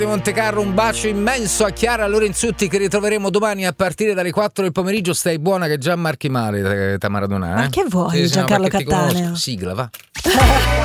Montecarlo, un bacio immenso a Chiara Lorenzutti, che ritroveremo domani a partire dalle 4 del pomeriggio. Stai buona che già marchi male, Tamara Donà. Ma che vuoi, Giancarlo Cattaneo? Sigla, va.